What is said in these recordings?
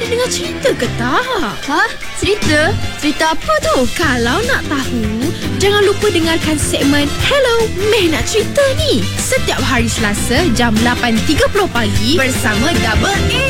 ada dengar cerita ke tak? Ha? Cerita? Cerita apa tu? Kalau nak tahu, jangan lupa dengarkan segmen Hello, Meh Nak Cerita ni. Setiap hari Selasa jam 8.30 pagi bersama Double A.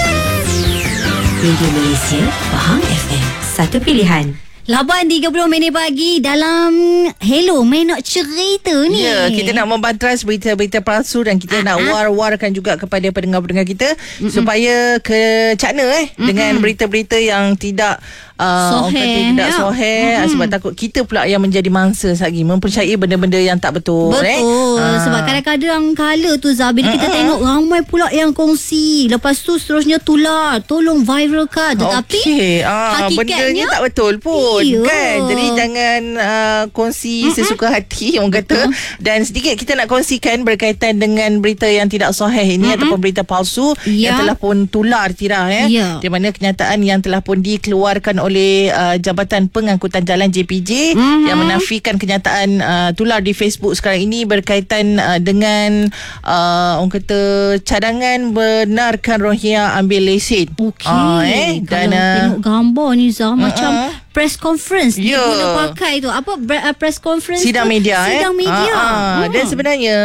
Radio Malaysia, Faham FM. Satu pilihan. 8.30 pagi dalam Hello, Meh Nak Cerita ni. Ya, kita nak membantras berita-berita palsu dan kita nak war-warkan juga kepada pendengar-pendengar kita supaya kecana dengan berita-berita yang tidak orang kata tidak soheh, sebab takut kita pula yang menjadi mangsa lagi mempercayai benda-benda yang tak betul. Sebab kadang-kadang kala tu Zah, bila kita tengok ramai pula yang kongsi, lepas tu seterusnya tular, tolong viralkan, tetapi bendanya tak betul pun. Kan? Jadi jangan kongsi sesuka hati orang kata. Dan sedikit kita nak kongsikan berkaitan dengan berita yang tidak sahih ini ataupun berita palsu yang telah pun tular Tira di mana kenyataan yang telah pun dikeluarkan oleh Jabatan Pengangkutan Jalan JPJ yang menafikan kenyataan tular di Facebook sekarang ini berkaitan dengan orang kata cadangan benarkan Rohia ambil lesen. Dan tengok gambar ni Zah, macam press conference dia guna pakai tu apa press conference sidang media dan sebenarnya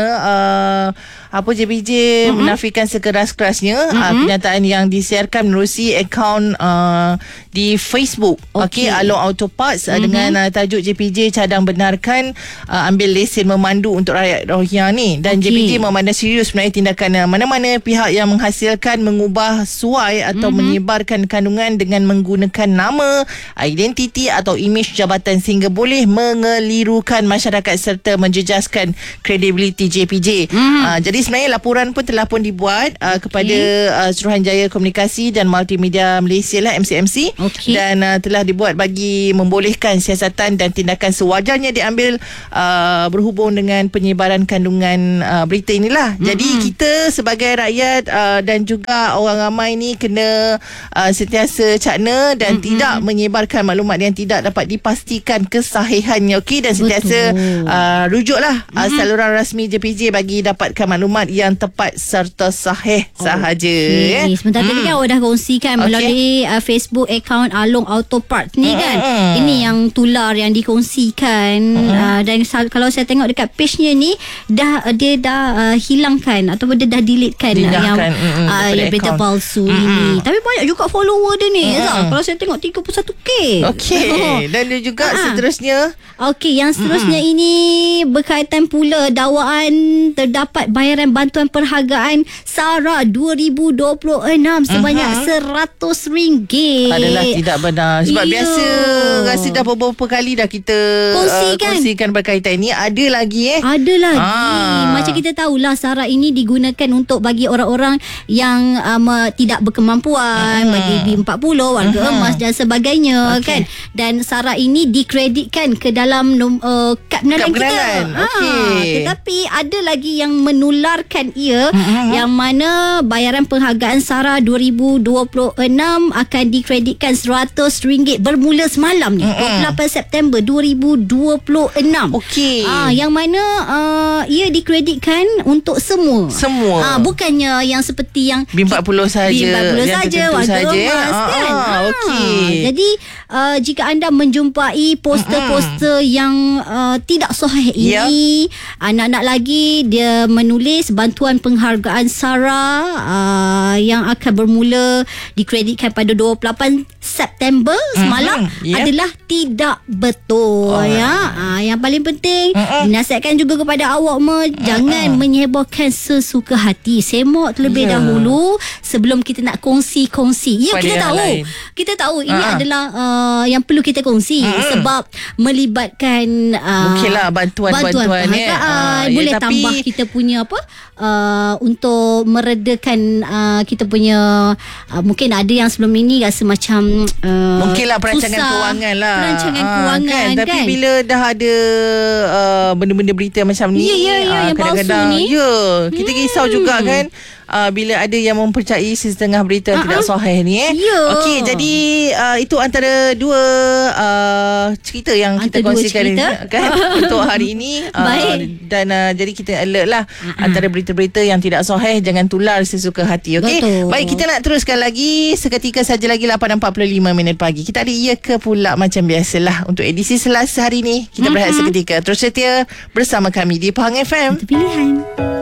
JPJ menafikan sekeras-kerasnya kenyataan yang disiarkan menerusi akaun di Facebook Along Auto Parts dengan tajuk JPJ cadang benarkan ambil lesen memandu untuk rakyat Rohingya ni. Dan JPJ memandang serius sebenarnya tindakan mana-mana pihak yang menghasilkan mengubah suai atau menyebarkan kandungan dengan menggunakan nama, identiti atau imej jabatan sehingga boleh mengelirukan masyarakat serta menjejaskan kredibiliti JPJ. Jadi sebenarnya laporan pun telah pun dibuat kepada Suruhanjaya Komunikasi dan Multimedia Malaysia lah, MCMC, dan telah dibuat bagi membolehkan siasatan dan tindakan sewajarnya diambil berhubung dengan penyebaran kandungan berita inilah. Jadi kita sebagai rakyat dan juga orang ramai ni kena sentiasa cakna dan tidak menyebarkan maklumat yang tidak dapat dipastikan kesahihannya, dan sentiasa rujuklah saluran rasmi JPJ bagi dapatkan maklumat yang tepat serta sahih sahaja. Sebentar tadi kan awak dah kongsikan melalui Facebook akaun Along Auto Parts ni kan. Ini yang tular yang dikongsikan dan kalau saya tengok dekat page-nya ni dia dah hilangkan ataupun dia dah deletekan yang berita palsu ini. Tapi banyak juga follower dia ni. Kalau saya tengok 31k. Dan dia juga seterusnya. Yang seterusnya ini berkaitan pula dakwaan terdapat bayaran bantuan perhargaan SARA 2026 sebanyak RM100. Adalah tidak benar. Sebab biasa rasa dah beberapa kali dah kita kongsikan berkaitan ini. Ada lagi Ada lagi. Macam kita tahulah SARA ini digunakan untuk bagi orang-orang yang tidak berkemampuan, bagi B40, warga emas dan sebagainya kan. Dan SARA ini dikreditkan ke dalam kad pengenalan kita. Tetapi ada lagi yang menularkan ia yang mana bayaran penghargaan SARA 2026 akan dikreditkan RM100 bermula semalam ni 28 September 2026. Yang mana ia dikreditkan untuk semua. Bukannya yang seperti yang B40 saja warga emas kan. Jadi jika anda menjumpai poster-poster yang tidak sahih ini, anak-anak lagi dia menulis bantuan penghargaan SARA yang akan bermula dikreditkan pada 28 September semalam adalah tidak betul. Yang paling penting dinasihatkan juga kepada awak jangan menyebarkan sesuka hati. Semak terlebih dahulu sebelum kita nak kongsi-kongsi. Kita tahu ini adalah yang perlu kita kongsi sebab melibatkan mungkinlah bantuan penghargaan. Boleh tambah kita punya untuk meredakan kita punya mungkin ada yang sebelum ini rasa macam mungkinlah perancangan kewangan lah. Kewangan kan. Tapi bila dah ada benda-benda berita macam ni, yang kadang-kadang palsu ni, kita risau juga kan. bila ada yang mempercayai setengah berita yang tidak sahih ni. Ya. Okey, jadi itu antara dua cerita yang kita kongsikan kan untuk hari ini. Baik. Dan jadi kita alert lah antara berita-berita yang tidak sahih, jangan tular sesuka hati. Okey. Baik, kita nak teruskan lagi seketika saja lagi 8.45 minit pagi. Kita ada Ya Ke pula macam biasalah untuk edisi Selasa hari ni. Kita berehat seketika. Terus setia bersama kami di Pahang FM. Pilihan.